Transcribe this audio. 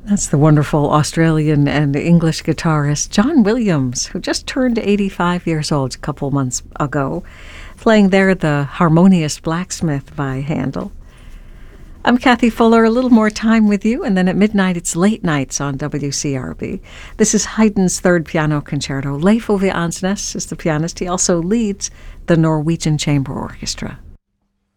That's the wonderful Australian and English guitarist John Williams, who just turned 85 years old a couple months ago, playing there the Harmonious Blacksmith by Handel. I'm Kathy Fuller. A little more time with you, and then at midnight it's Late Nights on WCRB. This is Haydn's third piano concerto. Leif Ove Ansnes is the pianist. He also leads the Norwegian Chamber Orchestra.